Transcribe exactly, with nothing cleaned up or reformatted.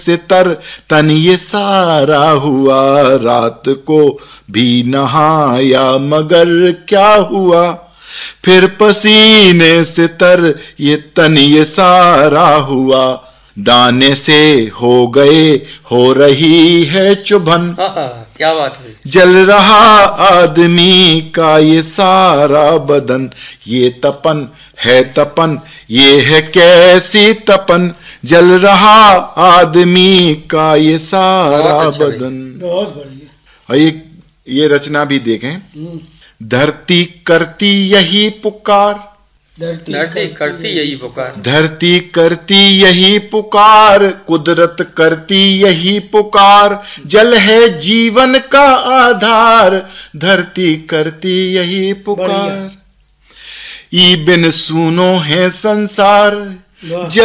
से तर तन ये सारा हुआ, रात को भी नहाया मगर क्या हुआ। फिर पसीने से तर ये तन ये सारा हुआ, दाने से हो गए हो रही है चुभन। क्या बात है। जल रहा आदमी का ये सारा बदन, ये तपन है तपन, ये है कैसी तपन। जल रहा आदमी का ये सारा अच्छा बदन। बहुत बढ़िया। और ये ये रचना भी देखें। धरती करती यही पुकार, धरती धरती करती यही पुकार, धरती करती यही पुकार, कुदरत करती यही पुकार। जल है जीवन का आधार, धरती करती यही पुकार। ई बिन सुनो है संसार,